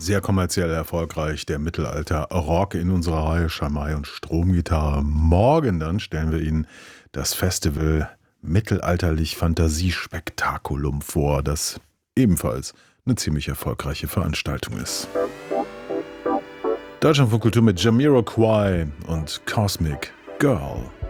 Sehr kommerziell erfolgreich, der Mittelalter-Rock in unserer Reihe Schalmei und Stromgitarre. Morgen dann stellen wir Ihnen das Festival Mittelalterlich Fantasiespektakulum vor, das ebenfalls eine ziemlich erfolgreiche Veranstaltung ist. Deutschlandfunk Kultur mit Jamiroquai und Cosmic Girl.